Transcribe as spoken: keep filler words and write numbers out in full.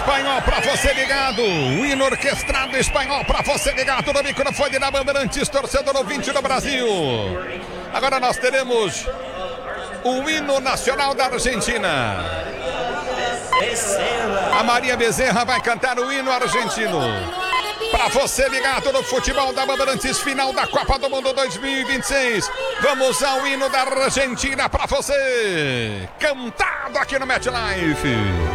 espanhol pra você ligado. O hino orquestrado espanhol pra você ligado no microfone da Bandeirantes, torcedor ouvinte do Brasil. Agora nós teremos o hino nacional da Argentina. A Maria Bezerra vai cantar o hino argentino. Pra você ligado no futebol da Bandeirantes, final da Copa do Mundo dois mil e vinte e seis. Vamos ao hino da Argentina pra você. Cantado aqui no MetLife.